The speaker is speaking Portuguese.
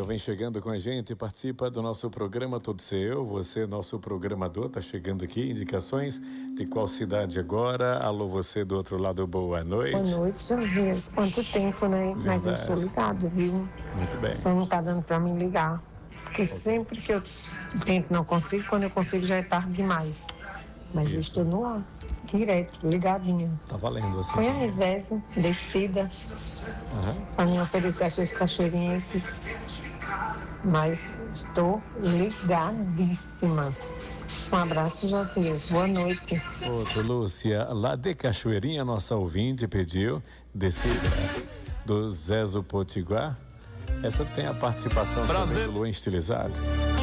vem chegando com a gente, participa do nosso programa Todo Seu. Você, nosso programador, tá chegando aqui. Indicações de qual cidade agora? Alô, você do outro lado, boa noite. Boa noite, Josias. Quanto tempo, né? Verdade. Mas eu estou ligado, viu? Muito bem. Só não tá dando pra mim ligar. Porque sempre que eu tento não consigo, quando eu consigo já é tarde demais. Mas eu estou no ar, direto, ligadinha. Tá valendo assim. Põe a reserva, descida, para me oferecer aqui os cachoeirenses. Mas estou ligadíssima. Um abraço, Josias. Boa noite. Outro, Lúcia, lá de Cachoeirinha, nossa ouvinte pediu descida do Zezo Potiguar. Essa tem a participação também do Luan Estilizado.